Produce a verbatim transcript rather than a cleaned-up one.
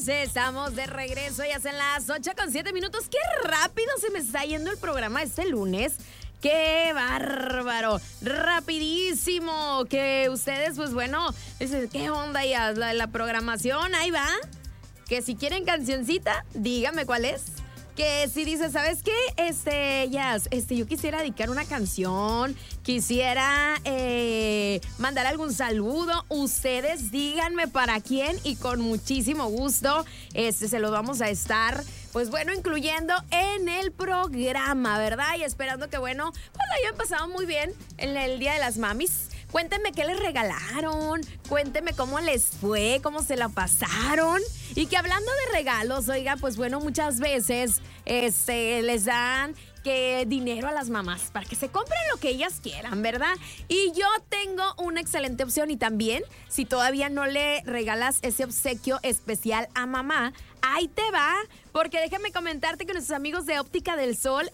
Estamos de regreso, ya son las ocho con siete minutos. ¡Qué rápido se me está yendo el programa este lunes! ¡Qué bárbaro! ¡Rapidísimo! Que ustedes, pues bueno, dicen, ¿qué onda ya? La, la programación, ahí va. Que si quieren cancioncita, díganme cuál es. Que si dices, ¿sabes qué? Este, ya, este, yo quisiera dedicar una canción, quisiera eh, mandar algún saludo, ustedes díganme para quién y con muchísimo gusto este, se los vamos a estar, pues bueno, incluyendo en el programa, ¿verdad? Y esperando que, bueno, pues lo hayan pasado muy bien en el Día de las Mamis. Cuéntenme qué les regalaron, cuéntenme cómo les fue, cómo se la pasaron. Y que hablando de regalos, oiga, pues bueno, muchas veces este, les dan que dinero a las mamás para que se compren lo que ellas quieran, ¿verdad? Y yo tengo una excelente opción y también, si todavía no le regalas ese obsequio especial a mamá, ahí te va, porque déjame comentarte que nuestros amigos de Óptica del Sol